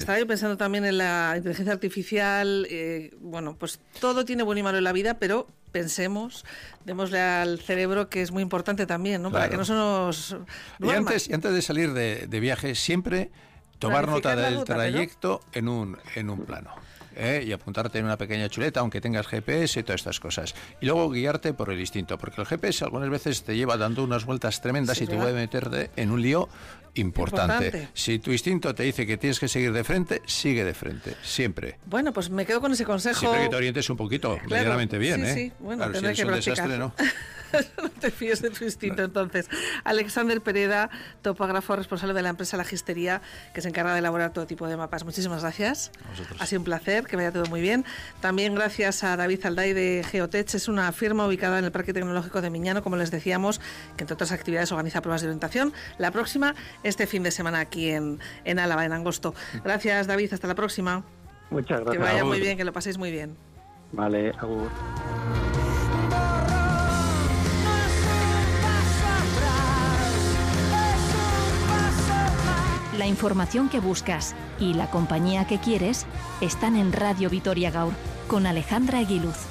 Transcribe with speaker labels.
Speaker 1: estaba yo pensando también en la inteligencia artificial. Bueno, pues todo tiene buen y malo en la vida, pero pensemos, démosle al cerebro, que es muy importante también, ¿no?
Speaker 2: Claro.
Speaker 1: Para que no se nos duerma.
Speaker 2: Y antes de salir de viaje, siempre tomar nota del trayecto en un plano. Y apuntarte en una pequeña chuleta, aunque tengas GPS y todas estas cosas. Y luego guiarte por el instinto, porque el GPS algunas veces te lleva dando unas vueltas tremendas y te puede meterte en un lío importante. Si tu instinto te dice que tienes que seguir de frente, sigue de frente, siempre.
Speaker 1: Bueno, pues me quedo con ese consejo.
Speaker 2: Siempre que te orientes un poquito, medianamente bien,
Speaker 1: sí, sí. Bueno,
Speaker 2: claro,
Speaker 1: tendré
Speaker 2: si eres
Speaker 1: que
Speaker 2: un
Speaker 1: practicar.
Speaker 2: desastre, ¿no?
Speaker 1: No te fíes de tu instinto, entonces. Alexander Pereda, topógrafo responsable de la empresa Lagistería, que se encarga de elaborar todo tipo de mapas. Muchísimas gracias. Ha sido un placer, que vaya todo muy bien. También gracias a David Alday de Geotech. Es una firma ubicada en el Parque Tecnológico de Miñano, como les decíamos, que entre otras actividades organiza pruebas de orientación. La próxima, este fin de semana aquí en Álava, en Angosto. Gracias, David. Hasta la próxima.
Speaker 3: Muchas gracias.
Speaker 1: Que vaya muy bien, que lo paséis muy bien.
Speaker 3: Vale, agur.
Speaker 4: La información que buscas y la compañía que quieres están en Radio Vitoria Gaur con Alejandra Eguiluz.